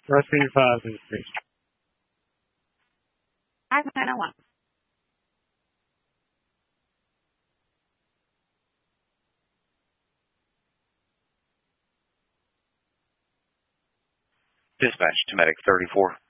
Receive 5 is 3. 5901. Dispatch to Medic 34.